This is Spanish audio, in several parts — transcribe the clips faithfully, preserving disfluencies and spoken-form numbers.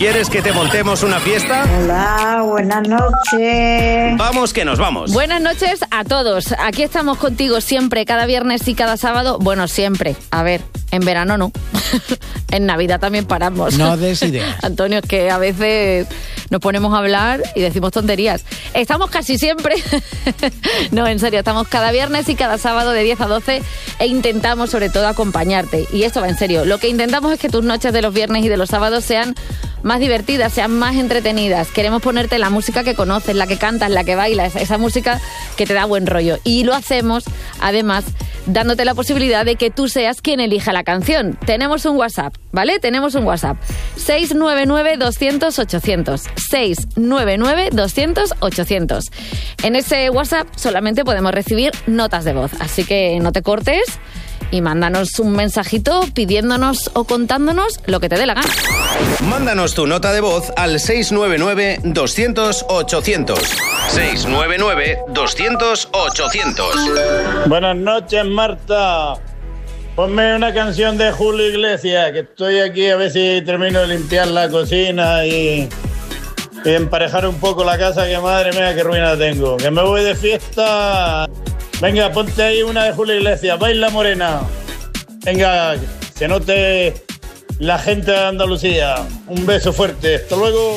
¿Quieres que te montemos una fiesta? Hola, buenas noches. Vamos que nos vamos. Buenas noches a todos. Aquí estamos contigo siempre, cada viernes y cada sábado. Bueno, siempre. A ver, en verano no. En Navidad también paramos. No des ideas. Antonio, es que a veces nos ponemos a hablar y decimos tonterías. Estamos casi siempre. No, en serio, estamos cada viernes y cada sábado de diez a doce e intentamos sobre todo acompañarte. Y esto va en serio. Lo que intentamos es que tus noches de los viernes y de los sábados sean más divertidas, sean más entretenidas. Queremos ponerte la música que conoces, la que cantas, la que bailas, esa música que te da buen rollo. Y lo hacemos, además, dándote la posibilidad de que tú seas quien elija la canción. Tenemos un WhatsApp, ¿vale? Tenemos un WhatsApp. seis nueve nueve, doscientos, ochocientos. seis nueve nueve, doscientos, ochocientos. En ese WhatsApp solamente podemos recibir notas de voz, así que no te cortes y mándanos un mensajito pidiéndonos o contándonos lo que te dé la gana. Mándanos tu nota de voz al seis nueve nueve, doscientos, ochocientos. seis nueve nueve, doscientos, ochocientos. Buenas noches, Marta. Ponme una canción de Julio Iglesias, que estoy aquí a ver si termino de limpiar la cocina y, y emparejar un poco la casa, que madre mía, qué ruina tengo. Que me voy de fiesta. Venga, ponte ahí una de Julio Iglesias, Baila Morena. Venga, se note la gente de Andalucía. Un beso fuerte, hasta luego.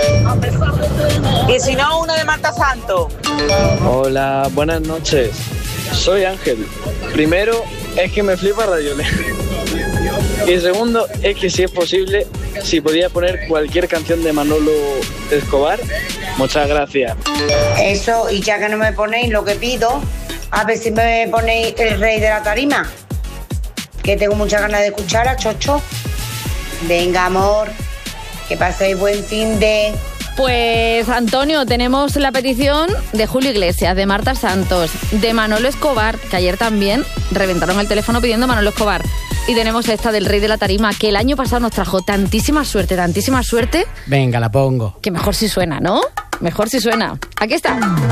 Y si no, uno de Marta Santos. Hola, buenas noches. Soy Ángel. Primero, es que me flipa Radiolet. Y segundo, es que si es posible, si podía poner cualquier canción de Manolo Escobar, muchas gracias. Eso, y ya que no me ponéis lo que pido, a ver si me ponéis El Rey de la Tarima, que tengo muchas ganas de escuchar a Chocho. Venga, amor, que paséis buen fin de... Pues, Antonio, tenemos la petición de Julio Iglesias, de Marta Santos, de Manolo Escobar, que ayer también reventaron el teléfono pidiendo Manolo Escobar. Y tenemos esta del Rey de la Tarima, que el año pasado nos trajo tantísima suerte, tantísima suerte. Venga, la pongo. Que mejor si suena, ¿no? Mejor si suena. Aquí está.